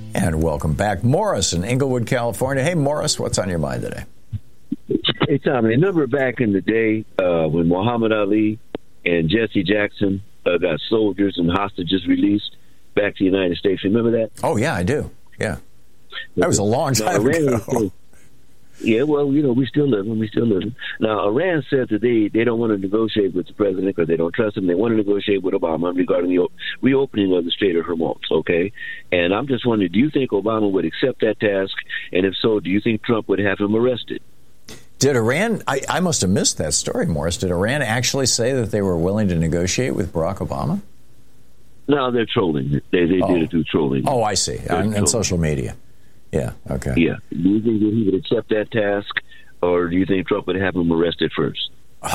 And welcome back, Morris in Inglewood, California. Hey, Morris, what's on your mind today? Hey, Tommy, remember back in the day when Muhammad Ali and Jesse Jackson got soldiers and hostages released back to the United States? Remember that? Oh, yeah, I do. Yeah. That was a long time ago. Yeah, well, we still living. Now, Iran said that they don't want to negotiate with the president because they don't trust him. They want to negotiate with Obama regarding the reopening of the Strait of Hormuz, okay? And I'm just wondering, do you think Obama would accept that task? And if so, do you think Trump would have him arrested? Did Iran, I must have missed that story, Morris. Did Iran actually say that they were willing to negotiate with Barack Obama? No, they're trolling. They did it through trolling. Oh, I see. On social media. Yeah, okay. Yeah. Do you think that he would accept that task, or do you think Trump would have him arrested first?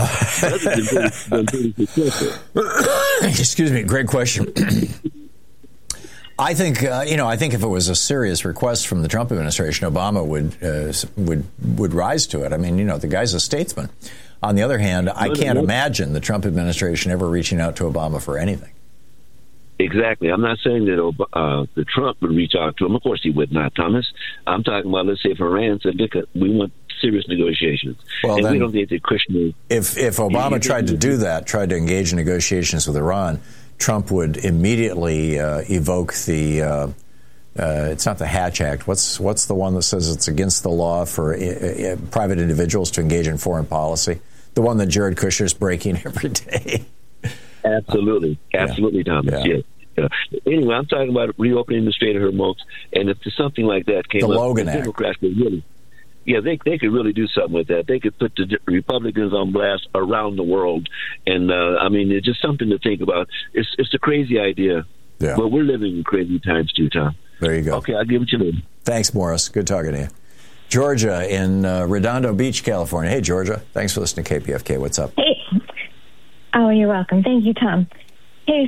Excuse me, great question. I think if it was a serious request from the Trump administration, Obama would rise to it. I mean, the guy's a statesman. On the other hand, I can't imagine the Trump administration ever reaching out to Obama for anything. Exactly. I'm not saying that the Trump would reach out to him. Of course, he would not, Thomas. I'm talking about, let's say, if Iran said, "Look, we want serious negotiations," well, and then, we don't think that Kushner. If Obama tried to do that, tried to engage in negotiations with Iran, Trump would immediately evoke the. It's not the Hatch Act. What's the one that says it's against the law for private individuals to engage in foreign policy? The one that Jared Kushner's breaking every day. Absolutely, Thomas. Yeah. Anyway, I'm talking about reopening the Strait of Hormuz, and if something like that came the up, Logan the Act. Democrats could really, they could really do something with that. They could put the Republicans on blast around the world, and it's just something to think about. It's a crazy idea, but we're living in crazy times too, Tom. There you go. Okay, I'll give it to you. Thanks, Morris. Good talking to you. Georgia in Redondo Beach, California. Hey, Georgia. Thanks for listening to KPFK. What's up? Hey. Oh, you're welcome. Thank you, Tom. Hey,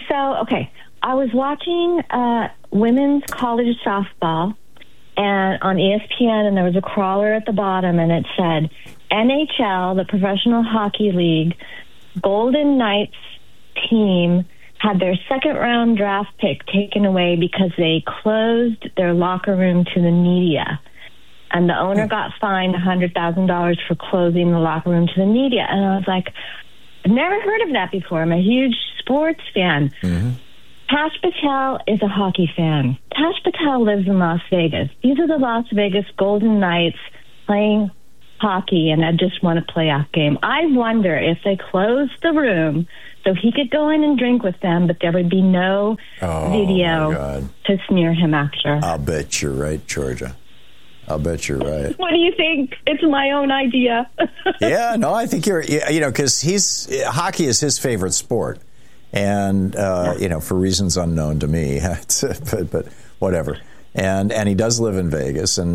I was watching women's college softball and on ESPN, and there was a crawler at the bottom, and it said, NHL, the Professional Hockey League, Golden Knights team had their second-round draft pick taken away because they closed their locker room to the media. And the owner got fined $100,000 for closing the locker room to the media. And I was like, I've never heard of that before. I'm a huge sports fan. Mm-hmm. Tash Patel is a hockey fan. Tash Patel lives in Las Vegas. These are the Las Vegas Golden Knights playing hockey, and I just won a playoff game. I wonder if they closed the room so he could go in and drink with them, but there would be no video to smear him after. I'll bet you're right, Georgia. I'll bet you're right. What do you think? It's my own idea. Yeah, no, I think because hockey is his favorite sport, and for reasons unknown to me, but whatever. And he does live in Vegas, so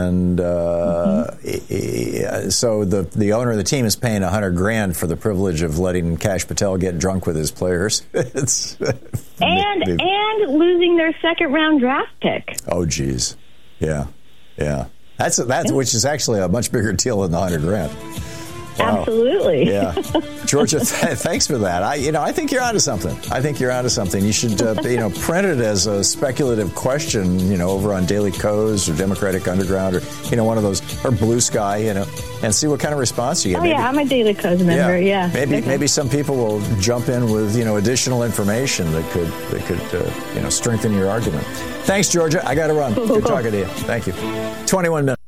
the owner of the team is paying $100,000 for the privilege of letting Cash Patel get drunk with his players. and losing their second round draft pick. Oh, geez, yeah. That's which is actually a much bigger deal than the $100,000. Wow. Absolutely. Yeah. Georgia, thanks for that. I think you're onto something. You should, print it as a speculative question, over on Daily Kos or Democratic Underground or, one of those, or Blue Sky, and see what kind of response you get. Oh, yeah, I'm a Daily Kos member, yeah. Maybe some people will jump in with, additional information that could, strengthen your argument. Thanks, Georgia. I got to run. Good talking to you. Thank you. 21 minutes.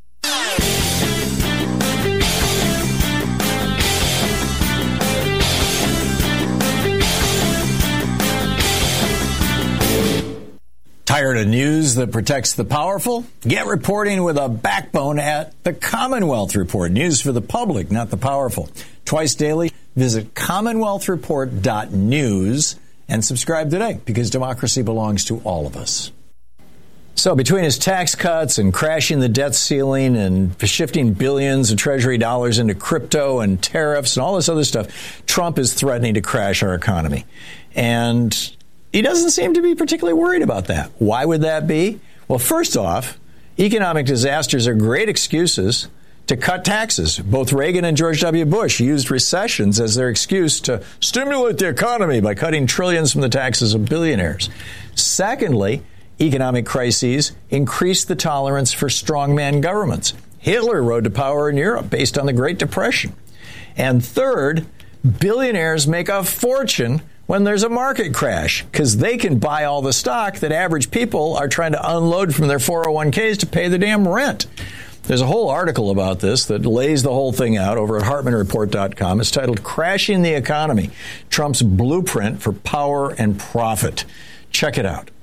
Tired of news that protects the powerful? Get reporting with a backbone at the Commonwealth Report. News for the public, not the powerful. Twice daily, visit commonwealthreport.news and subscribe today, because democracy belongs to all of us. So between his tax cuts and crashing the debt ceiling and shifting billions of Treasury dollars into crypto and tariffs and all this other stuff, Trump is threatening to crash our economy. And he doesn't seem to be particularly worried about that. Why would that be? Well, first off, economic disasters are great excuses to cut taxes. Both Reagan and George W. Bush used recessions as their excuse to stimulate the economy by cutting trillions from the taxes of billionaires. Secondly, economic crises increase the tolerance for strongman governments. Hitler rode to power in Europe based on the Great Depression. And third, billionaires make a fortune when there's a market crash because they can buy all the stock that average people are trying to unload from their 401ks to pay the damn rent. There's a whole article about this that lays the whole thing out over at HartmanReport.com. It's titled Crashing the Economy, Trump's Blueprint for Power and Profit. Check it out.